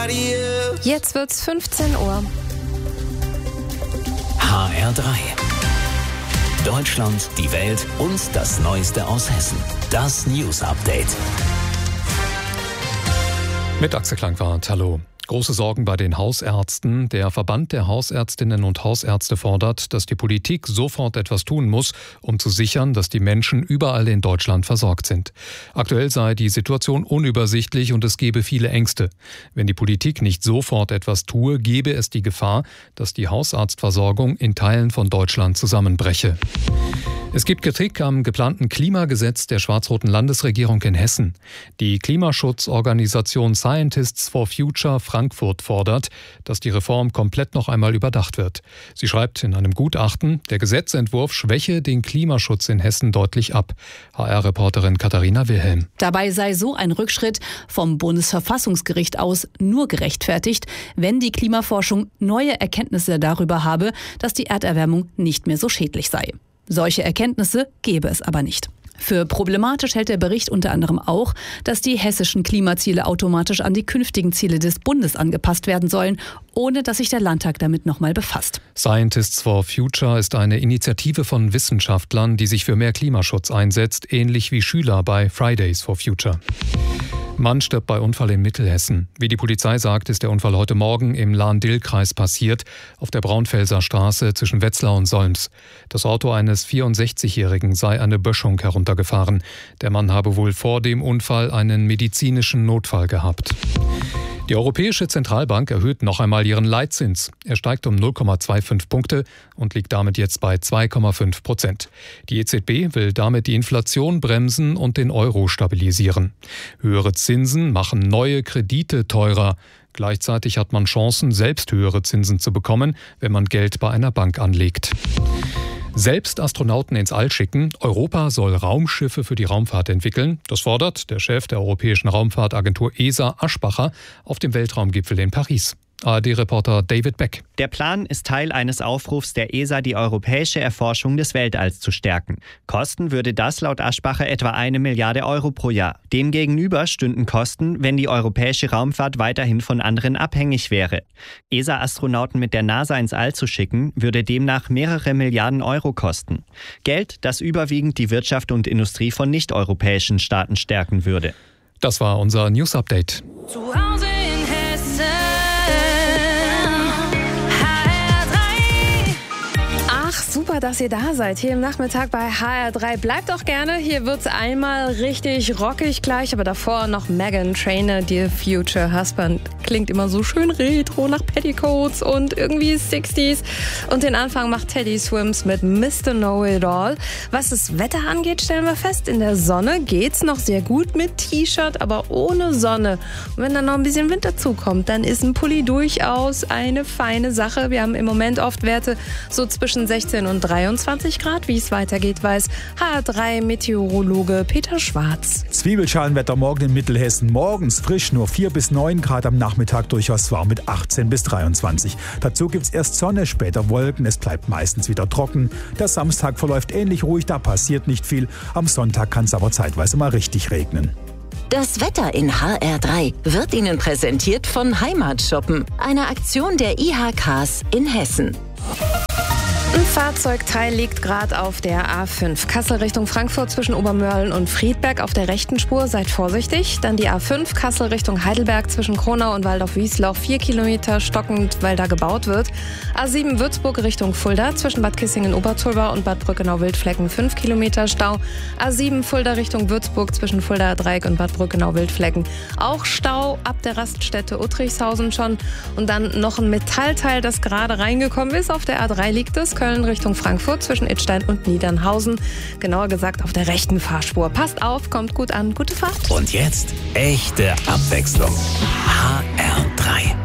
Jetzt wird's 15 Uhr. HR3. Deutschland, die Welt und das Neueste aus Hessen. Das News Update. Mit Axel Klangwart, hallo. Große Sorgen bei den Hausärzten. Der Verband der Hausärztinnen und Hausärzte fordert, dass die Politik sofort etwas tun muss, um zu sichern, dass die Menschen überall in Deutschland versorgt sind. Aktuell sei die Situation unübersichtlich und es gebe viele Ängste. Wenn die Politik nicht sofort etwas tue, gebe es die Gefahr, dass die Hausarztversorgung in Teilen von Deutschland zusammenbreche. Es gibt Kritik am geplanten Klimagesetz der schwarz-roten Landesregierung in Hessen. Die Klimaschutzorganisation Scientists for Future Frankfurt fordert, dass die Reform komplett noch einmal überdacht wird. Sie schreibt in einem Gutachten, der Gesetzentwurf schwäche den Klimaschutz in Hessen deutlich ab. HR-Reporterin Katharina Wilhelm. Dabei sei so ein Rückschritt vom Bundesverfassungsgericht aus nur gerechtfertigt, wenn die Klimaforschung neue Erkenntnisse darüber habe, dass die Erderwärmung nicht mehr so schädlich sei. Solche Erkenntnisse gäbe es aber nicht. Für problematisch hält der Bericht unter anderem auch, dass die hessischen Klimaziele automatisch an die künftigen Ziele des Bundes angepasst werden sollen, ohne dass sich der Landtag damit nochmal befasst. Scientists for Future ist eine Initiative von Wissenschaftlern, die sich für mehr Klimaschutz einsetzt, ähnlich wie Schüler bei Fridays for Future. Mann stirbt bei Unfall in Mittelhessen. Wie die Polizei sagt, ist der Unfall heute Morgen im Lahn-Dill-Kreis passiert, auf der Braunfelser Straße zwischen Wetzlar und Solms. Das Auto eines 64-Jährigen sei eine Böschung heruntergefahren. Der Mann habe wohl vor dem Unfall einen medizinischen Notfall gehabt. Die Europäische Zentralbank erhöht noch einmal ihren Leitzins. Er steigt um 0,25 Punkte und liegt damit jetzt bei 2,5%. Die EZB will damit die Inflation bremsen und den Euro stabilisieren. Höhere Zinsen machen neue Kredite teurer. Gleichzeitig hat man Chancen, selbst höhere Zinsen zu bekommen, wenn man Geld bei einer Bank anlegt. Selbst Astronauten ins All schicken. Europa soll Raumschiffe für die Raumfahrt entwickeln. Das fordert der Chef der Europäischen Raumfahrtagentur ESA, Aschbacher, auf dem Weltraumgipfel in Paris. ARD-Reporter David Beck. Der Plan ist Teil eines Aufrufs der ESA, die europäische Erforschung des Weltalls zu stärken. Kosten würde das laut Aschbacher etwa 1 Milliarde Euro pro Jahr. Demgegenüber stünden Kosten, wenn die europäische Raumfahrt weiterhin von anderen abhängig wäre. ESA-Astronauten mit der NASA ins All zu schicken, würde demnach mehrere Milliarden Euro kosten. Geld, das überwiegend die Wirtschaft und Industrie von nicht-europäischen Staaten stärken würde. Das war unser News-Update. Zu Hause in Hessen. Super, dass ihr da seid, hier im Nachmittag bei HR3. Bleibt auch gerne, hier wird's einmal richtig rockig gleich, aber davor noch Meghan Trainor, Dear Future Husband. Klingt immer so schön retro nach Petticoats und irgendwie 60s. Und den Anfang macht Teddy Swims mit Mr. Know-It-All. Was das Wetter angeht, stellen wir fest, in der Sonne geht's noch sehr gut mit T-Shirt, aber ohne Sonne. Und wenn dann noch ein bisschen Wind dazukommt, dann ist ein Pulli durchaus eine feine Sache. Wir haben im Moment oft Werte so zwischen 16 und 23 Grad. Wie es weitergeht, weiß HR3-Meteorologe Peter Schwarz. Zwiebelschalenwetter morgen in Mittelhessen. Morgens frisch, nur 4 bis 9 Grad, am Nachmittag durchaus warm mit 18 bis 23. Dazu gibt's erst Sonne, später Wolken. Es bleibt meistens wieder trocken. Der Samstag verläuft ähnlich ruhig, da passiert nicht viel. Am Sonntag kann es aber zeitweise mal richtig regnen. Das Wetter in HR3 wird Ihnen präsentiert von Heimatshoppen, einer Aktion der IHKs in Hessen. Ein Fahrzeugteil liegt gerade auf der A5. Kassel Richtung Frankfurt zwischen Obermörlen und Friedberg auf der rechten Spur. Seid vorsichtig. Dann die A5 Kassel Richtung Heidelberg zwischen Kronau und Waldorf-Wiesloch. 4 Kilometer stockend, weil da gebaut wird. A7 Würzburg Richtung Fulda zwischen Bad Kissingen-Oberzollbach und Bad Brückenau-Wildflecken. 5 Kilometer Stau. A7 Fulda Richtung Würzburg zwischen Fulda-Dreieck und Bad Brückenau-Wildflecken. Auch Stau ab der Raststätte Uttrichshausen schon. Und dann noch ein Metallteil, das gerade reingekommen ist. Auf der A3 liegt es. Köln Richtung Frankfurt zwischen Idstein und Niedernhausen. Genauer gesagt auf der rechten Fahrspur. Passt auf, kommt gut an, gute Fahrt. Und jetzt echte Abwechslung. HR3.